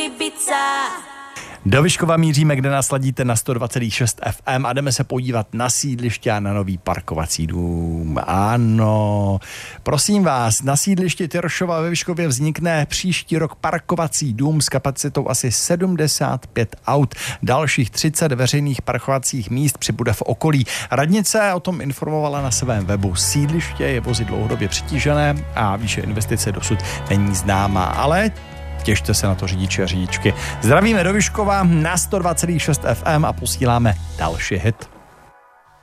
Ibiza. Do Vyškova míříme, kde nás ladíte na 102,6 FM a jdeme se podívat na sídliště a na nový parkovací dům. Ano, prosím vás, na sídlišti Tyršova ve Vyškově vznikne příští rok parkovací dům s kapacitou asi 75 aut. Dalších 30 veřejných parkovacích míst přibude v okolí. Radnice o tom informovala na svém webu. Sídliště je vozy dlouhodobě přetížené a výše investice dosud není známá, ale těšte se na to řidiči a řidičky. Zdravíme do Vyškova na 102,6 FM a posíláme další hit.